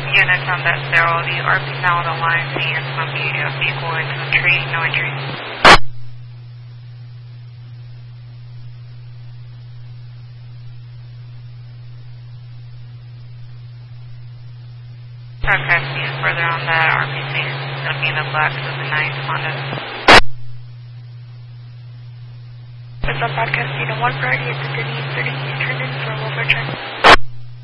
Units on that Cyril, the RP now on the line, seeing it's going to be a vehicle into a tree, no injuries. Okay, see you further on that RPC. It's going to be in the black of the night Honda. What's up, broadcasting to 1 priority at the Denise 30 Eastern for welfare check.